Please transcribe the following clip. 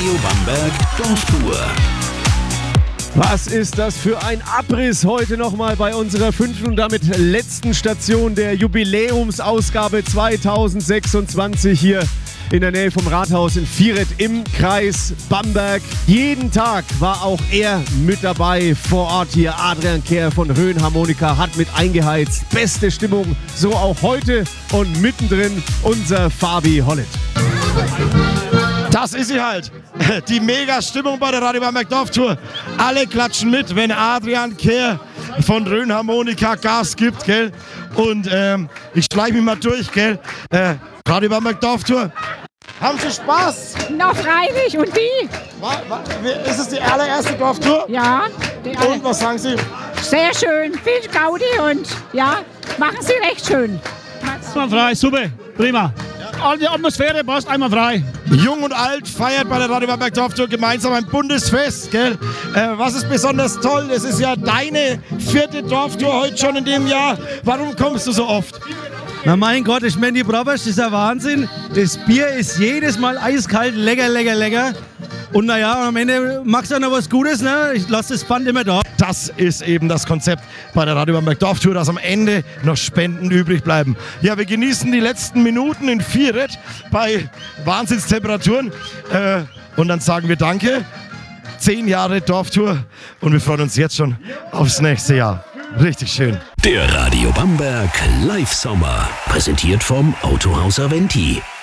Radio Bamberg Dorftour. Was ist das für ein Abriss heute nochmal bei unserer 5. und damit letzten Station der Jubiläumsausgabe 2026 hier in der Nähe vom Rathaus in Vieret im Kreis Bamberg. Jeden Tag war auch er mit dabei vor Ort hier. Adrian Kehr von Rhön-Harmonika hat mit eingeheizt. Beste Stimmung, so auch heute. Und mittendrin unser Fabi Hollett. Das ist sie halt. Die Mega-Stimmung bei der Radio Bamberg Dorftour. Alle klatschen mit, wenn Adrian Kehr von Rhön-Harmonika Gas gibt, gell? Und ich schleiche mich mal durch, gell? Radio Bamberg Dorftour. Haben Sie Spaß? Na freilich, und die? Ist es die allererste Dorftour? Ja. Und was sagen Sie? Sehr schön, viel Gaudi und ja, machen Sie recht schön. Einmal frei, super, prima. Die Atmosphäre passt, einmal frei. Jung und alt feiert bei der Radio Bamberg Dorftour gemeinsam ein Bundesfest, gell? Was ist besonders toll? Es ist ja deine 4. Dorftour heute schon in dem Jahr. Warum kommst du so oft? Na mein Gott, ich meine, die Bratwurst ist ja Wahnsinn. Das Bier ist jedes Mal eiskalt, lecker, lecker, lecker. Und naja, am Ende machst du ja noch was Gutes, ne? Ich lasse das Band immer da. Das ist eben das Konzept bei der Radio Bamberg Dorftour, dass am Ende noch Spenden übrig bleiben. Ja, wir genießen die letzten Minuten in Vieret bei Wahnsinnstemperaturen. Und dann sagen wir Danke. 10 Jahre Dorftour und wir freuen uns jetzt schon aufs nächste Jahr. Richtig schön. Der Radio Bamberg Live Sommer, präsentiert vom Autohaus Aventi.